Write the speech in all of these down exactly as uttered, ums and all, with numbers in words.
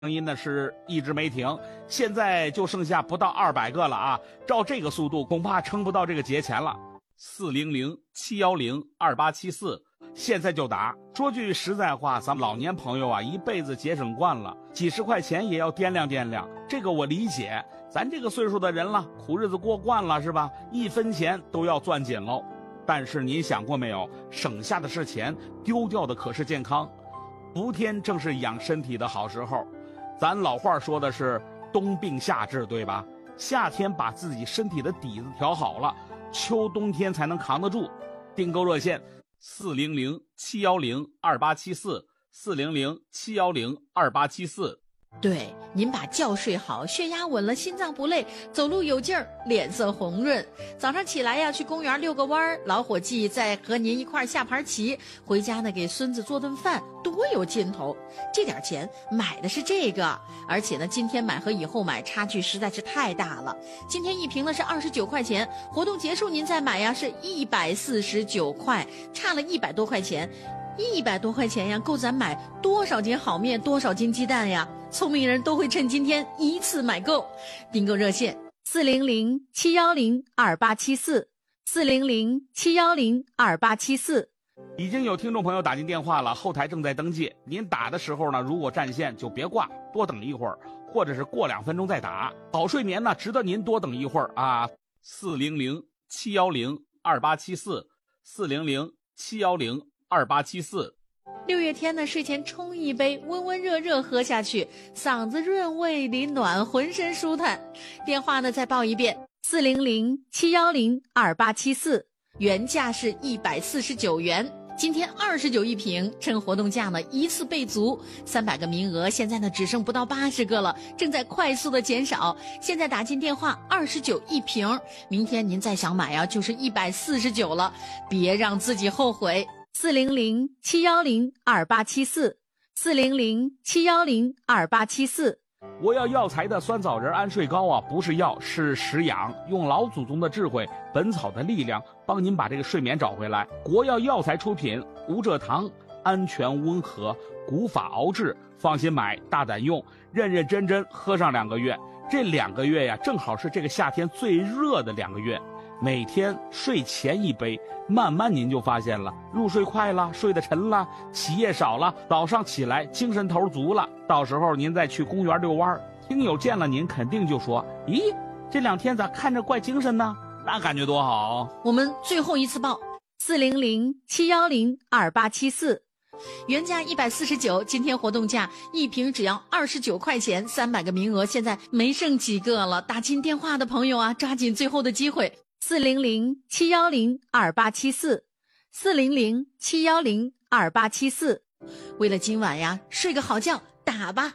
声音呢是一直没停，现在就剩下不到二百个了啊！照这个速度，恐怕撑不到这个节前了。四零零七幺零二八七四，现在就打。说句实在话，咱们老年朋友啊，一辈子节省惯了，几十块钱也要掂量掂量。这个我理解，咱这个岁数的人了，苦日子过惯了是吧？一分钱都要攥紧喽。但是您想过没有，省下的是钱，丢掉的可是健康。伏天正是养身体的好时候。咱老话说的是冬病夏治，对吧？夏天把自己身体的底子调好了，秋冬天才能扛得住。订购热线四零零七幺零二八七四，四零零七幺零二八七四。 对，您把觉睡好，血压稳了，心脏不累，走路有劲儿，脸色红润。早上起来呀，去公园遛个弯儿，老伙计再和您一块下盘棋，回家呢给孙子做顿饭，多有劲头。这点钱买的是这个，而且呢，今天买和以后买差距实在是太大了。今天一瓶呢是二十九块钱，活动结束您再买呀是一百四十九块，差了一百多块钱。一百多块钱呀，够咱买多少斤好面，多少斤鸡蛋呀？聪明人都会趁今天一次买够。订购热线四零零七幺零二八七四，四零零七幺零二八七四。 已经有听众朋友打进电话了，后台正在登记。您打的时候呢，如果占线就别挂，多等一会儿，或者是过两分钟再打。好睡眠呢，值得您多等一会儿啊。四零零七幺零二八七四，四零零七幺零二八七四。 六月天呢，睡前冲一杯，温温热热喝下去，嗓子润，胃里暖，浑身舒坦。电话呢再报一遍，四零零七幺零二八七四，原价是一百四十九元，今天二十九一瓶，趁活动价呢一次备足，三百个名额，现在呢只剩不到八十个了，正在快速的减少。现在打进电话，二十九一瓶，明天您再想买啊，就是一百四十九了，别让自己后悔。四零零七幺零二八七四，四零零七幺零二八七四。 我要药材的酸枣仁安睡膏啊，不是药，是食养，用老祖宗的智慧，本草的力量，帮您把这个睡眠找回来。国药药材出品，无蔗糖，安全温和，古法熬制，放心买，大胆用，认认真真喝上两个月。这两个月呀，正好是这个夏天最热的两个月。每天睡前一杯，慢慢您就发现了，入睡快了，睡得沉了，起夜少了，早上起来精神头足了。到时候您再去公园遛弯，听友见了您肯定就说，咦，这两天咋看着怪精神呢？那感觉多好。 我们最后一次报四零零七幺零二八七四，原价一百四十九，今天活动价一瓶只要二十九块钱，三百个名额，现在没剩几个了。打进电话的朋友啊，抓紧最后的机会。四零零七幺零二八七四，四零零七幺零二八七四。为了今晚呀，睡个好觉，打吧。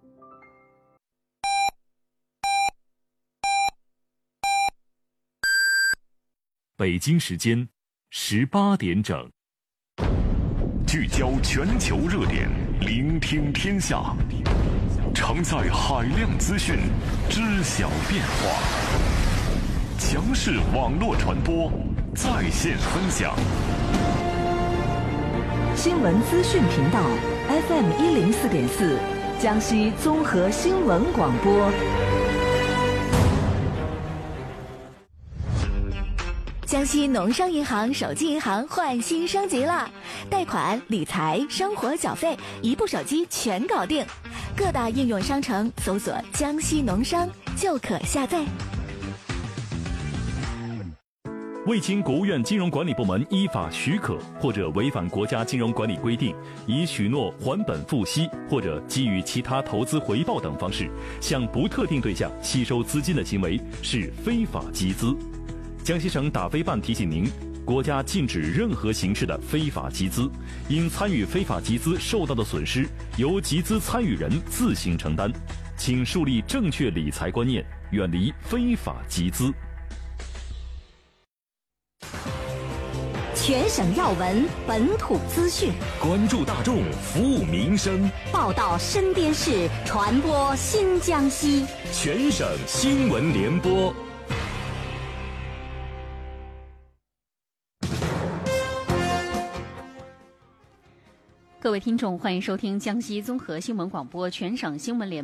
北京时间十八点整，聚焦全球热点，聆听天下，承载海量资讯，知晓变化。强势网络传播，在线分享。 新闻资讯频道 F M 一零四点四，江西综合新闻广播。 江西农商银行手机银行换新升级了，贷款、理财、生活缴费，一部手机全搞定。各大应用商城搜索“江西农商”就可下载。 未经国务院金融管理部门依法许可，或者违反国家金融管理规定，以许诺还本付息或者给予其他投资回报等方式，向不特定对象吸收资金的行为，是非法集资。江西省打非办提醒您，国家禁止任何形式的非法集资，因参与非法集资受到的损失，由集资参与人自行承担。请树立正确理财观念，远离非法集资。 全省要闻，本土资讯， 关注大众，服务民生， 报道身边事，传播新江西。 全省新闻联播。 各各位听众，欢迎收听江西综合新闻广播全省新闻联